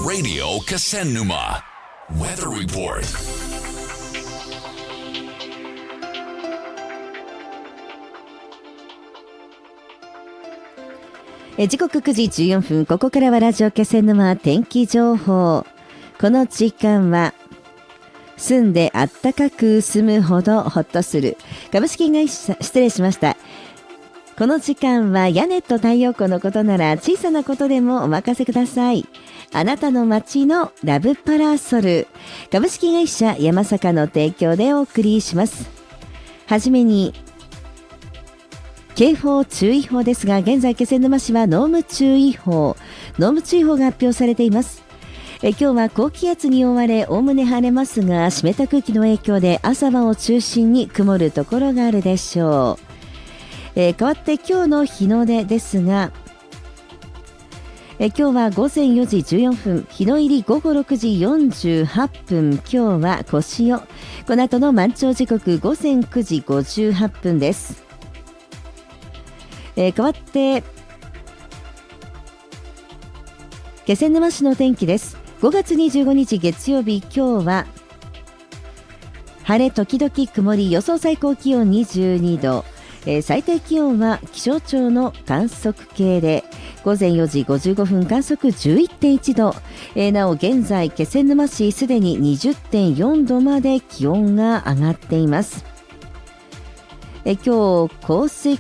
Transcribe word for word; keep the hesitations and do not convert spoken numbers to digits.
Radio Kasennuma Weather Report. え時刻くじじゅうよんぷん、ここからはラジオ気仙沼天気情報。この時間は住んであったかく住むほどほっとする株式会社、失礼しました。この時間は屋根と太陽光のことなら小さなことでもお任せください。あなたの街のラブパラソル株式会社山坂の提供でお送りします。はじめに警報注意報ですが、現在気仙沼市は濃霧注意報濃霧注意報が発表されています。え今日は高気圧に覆われおおむね晴れますが、湿った空気の影響で朝晩を中心に曇るところがあるでしょう。え変わって今日の日の出ですが、え今日はごぜんよじじゅうよんぷん、日の入りごごろくじよんじゅうはっぷん、今日は腰よ。この後の満潮時刻ごぜんくじごじゅうはっぷんです。えー、変わって気仙沼市の天気です。ごがつにじゅうごにち月曜日、今日は晴れ時々曇り、予想最高気温にじゅうにど、えー、最低気温は気象庁の観測計でごぜんよじごじゅうごふん観測 じゅういってんいちど、えー、なお現在気仙沼市すでに にじゅってんよんどまで気温が上がっています。え今日降水